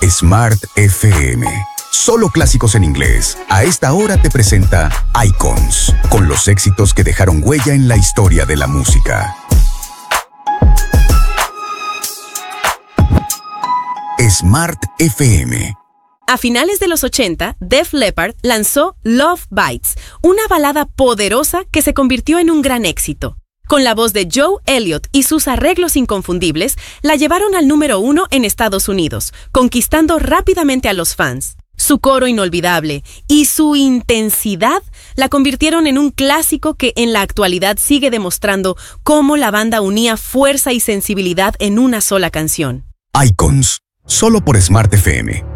Smart FM. Solo clásicos en inglés. A esta hora te presenta Icons, con los éxitos que dejaron huella en la historia de la música. Smart FM. A finales de los 80, Def Leppard lanzó Love Bites, una balada poderosa que se convirtió en un gran éxito. Con la voz de Joe Elliott y sus arreglos inconfundibles, la llevaron al número 1 en Estados Unidos, conquistando rápidamente a los fans. Su coro inolvidable y su intensidad la convirtieron en un clásico que en la actualidad sigue demostrando cómo la banda unía fuerza y sensibilidad en una sola canción. Icons, solo por Smart FM.